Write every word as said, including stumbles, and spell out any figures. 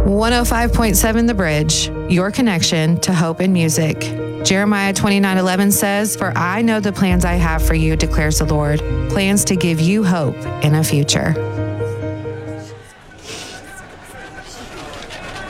one oh five point seven The Bridge, your connection to hope and music. Jeremiah twenty-nine eleven says, "For I know the plans I have for you, declares the Lord, plans to give you hope in a future."